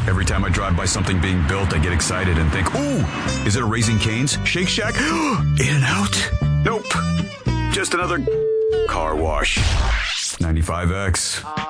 Every time I drive by something being built, I get excited and think, ooh, is it a Raising Cane's? Shake Shack? In-N-Out? Nope. Just another car wash. 95X.